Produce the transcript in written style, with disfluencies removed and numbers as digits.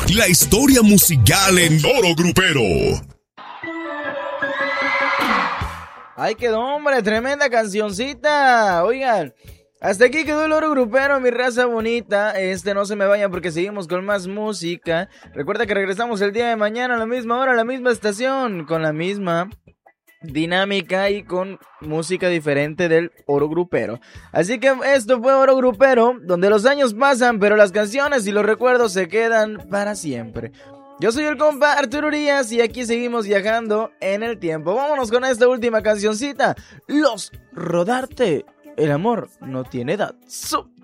La historia musical en Oro Grupero. Ay, quedó, hombre, tremenda cancioncita. Oigan, hasta aquí quedó el Oro Grupero, mi raza bonita. No se me vayan porque seguimos con más música. Recuerda que regresamos el día de mañana a la misma hora, a la misma estación, con la misma dinámica y con música diferente del Oro Grupero. Así que esto fue Oro Grupero, donde los años pasan, pero las canciones y los recuerdos se quedan para siempre. Yo soy el compa Arturo Urias y aquí seguimos viajando en el tiempo. Vámonos con esta última cancioncita. Los Rodarte. El amor no tiene edad.